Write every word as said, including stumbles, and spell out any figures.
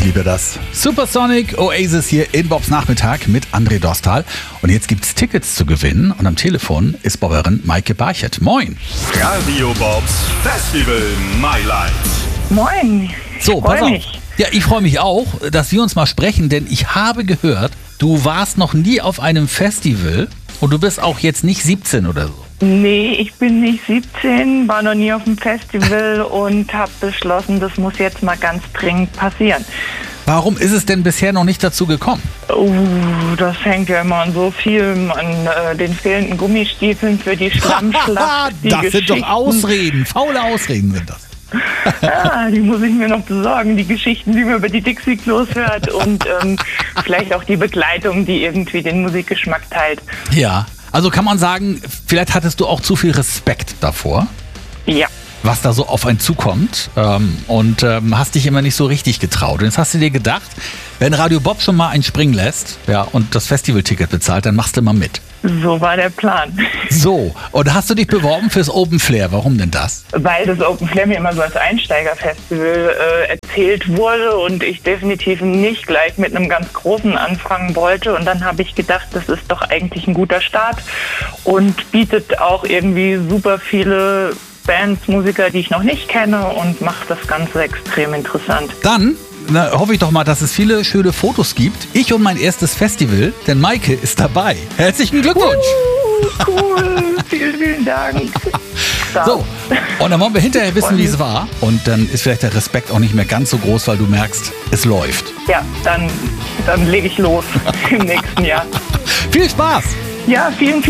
liebe das. Supersonic Oasis hier in Bobs Nachmittag mit André Dostal. Und jetzt gibt's Tickets zu gewinnen. Und am Telefon ist Bobberin Maike Barchett. Moin. Radio Bobs Festival My Life. Moin. So, Ich pass freu auf. mich. Ja, ich freue mich auch, dass wir uns mal sprechen, denn ich habe gehört, du warst noch nie auf einem Festival und du bist auch jetzt nicht siebzehn oder so. Nee, ich bin nicht siebzehn, war noch nie auf dem Festival und habe beschlossen, das muss jetzt mal ganz dringend passieren. Warum ist es denn bisher noch nicht dazu gekommen? Uh, das hängt ja immer an so vielem, an äh, den fehlenden Gummistiefeln für die Schlammschlacht. die das sind doch Geschichten. Ausreden, faule Ausreden sind das. Ja, die muss ich mir noch besorgen, die Geschichten, die man über die Dixie-Klos hört und ähm, vielleicht auch die Begleitung, die irgendwie den Musikgeschmack teilt. Ja, also kann man sagen, vielleicht hattest du auch zu viel Respekt davor, Ja. was da so auf einen zukommt ähm, und ähm, hast dich immer nicht so richtig getraut. Und jetzt hast du dir gedacht, wenn Radio Bob schon mal einen springen lässt, ja, und das Festivalticket bezahlt, dann machst du mal mit. So war der Plan. So, und hast du dich beworben fürs Open Flair? Warum denn das? Weil das Open Flair mir immer so als Einsteigerfestival äh, erzählt wurde und ich definitiv nicht gleich mit einem ganz großen anfangen wollte. Und dann habe ich gedacht, das ist doch eigentlich ein guter Start und bietet auch irgendwie super viele Bands, Musiker, die ich noch nicht kenne und macht das Ganze extrem interessant. Dann na, hoffe ich doch mal, dass es viele schöne Fotos gibt. Ich und mein erstes Festival, denn Maike ist dabei. Herzlichen Glückwunsch! Uh, cool, vielen, vielen Dank. So, und dann wollen wir hinterher wissen, wie es war. Und dann ist vielleicht der Respekt auch nicht mehr ganz so groß, weil du merkst, es läuft. Ja, dann, dann lege ich los im nächsten Jahr. Viel Spaß! Ja, vielen,